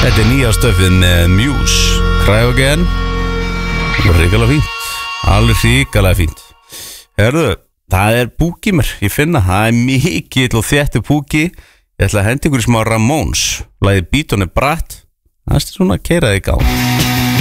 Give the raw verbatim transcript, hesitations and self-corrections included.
Þetta er nýja stöfið með Muse Cryogen. Ríkala fínt. Alveg ríkala fínt. Herðu, það er púki mér. Ég finna, það er mikill og þéttu púki. Ég ætla að henda ykkur í smá Ramones. Lagið Beat on a Brat. Það er svona að keira þig á.